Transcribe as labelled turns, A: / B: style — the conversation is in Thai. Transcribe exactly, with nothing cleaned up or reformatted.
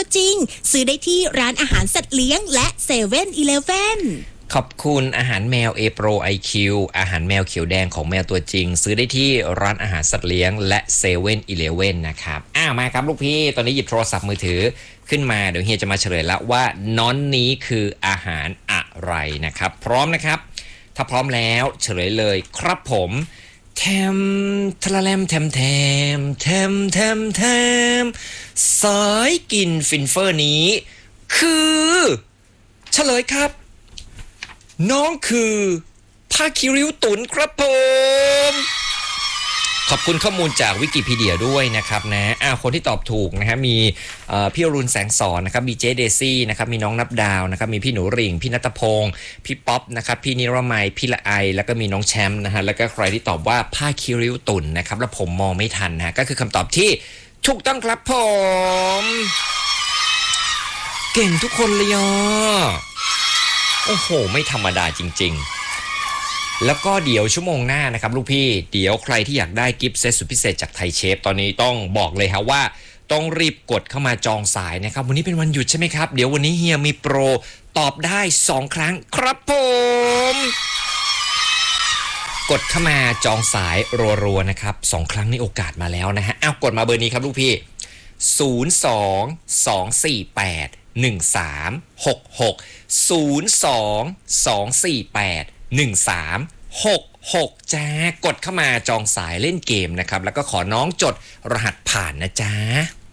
A: จริงซื้อได้ที่ร้านอาหารสัตว์เลี้ยงและเซเว่นอีเลฟเว่น
B: ขอบคุณอาหารแมว A Pro ไอ คิว อาหารแมวเขียวแดงของแมวตัวจริงซื้อได้ที่ร้านอาหารสัตว์เลี้ยงและเซเว่นอีเลฟเว่นนะครับอ้าวมาครับลูกพี่ตอนนี้หยิบโทรศัพท์มือถือขึ้นมาเดี๋ยวเฮียจะมาเฉลยแล้วว่าน้อนนี้คืออาหารอะไรนะครับพร้อมนะครับถ้าพร้อมแล้วเฉลยเลยครับผมแทมทะละแลมแทมแทมแทมแทมแทมสายกินฟินเฟอร์นี้คือเฉลยครับน้องคือผ้าคีริ้วตุ๋นครับผมขอบคุณข้อมูลจากวิกิพีเดียด้วยนะครับนะอ้าวคนที่ตอบถูกนะฮะมีพี่อรุณแสงสอนนะครับมีเจเดซี่นะครับมีน้องนับดาวนะครับมีพี่หนูริ่งพี่ณัฐพงศ์พี่ป๊อปนะครับพี่นิรมัยพี่ละไอแล้วก็มีน้องแชมป์นะฮะแล้วก็ใครที่ตอบว่าผ้าคีริ้วตุ๋นนะครับแล้วผมมองไม่ทันนะก็คือคำตอบที่ถูกต้องครับผมเก่งทุกคนเลยอ่ะโอ้โหไม่ธรรมดาจริงๆแล้วก็เดี๋ยวชั่วโมงหน้านะครับลูกพี่เดี๋ยวใครที่อยากได้กิฟต์เซตสุดพิเศษจากไทยเชฟตอนนี้ต้องบอกเลยครับว่าต้องรีบกดเข้ามาจองสายนะครับวันนี้เป็นวันหยุดใช่ไหมครับเดี๋ยววันนี้เฮียมีโปรตอบได้สองครั้งครับผมกดเข้ามาจองสายรัวๆนะครับสองครั้งนี่โอกาสมาแล้วนะฮะเอากดมาเบอร์นี้ครับลูกพี่ศูนย์ สอง สอง สี่ แปด หนึ่ง สาม หก หก ศูนย์ สอง สอง สี่ แปด หนึ่ง สาม หก หกจ้ากดเข้ามาจองสายเล่นเกมนะครับแล้วก็ขอน้องจดรหัสผ่านนะจ๊ะ